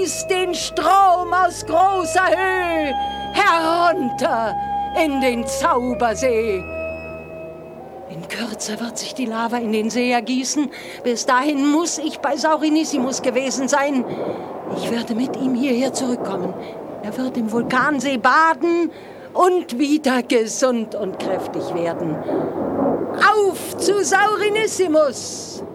Aus den Strom aus großer Höhe, herunter in den Zaubersee. In Kürze wird sich die Lava in den See ergießen. Bis dahin muss ich bei Saurinissimus gewesen sein. Ich werde mit ihm hierher zurückkommen. Er wird im Vulkansee baden und wieder gesund und kräftig werden. Auf zu Saurinissimus!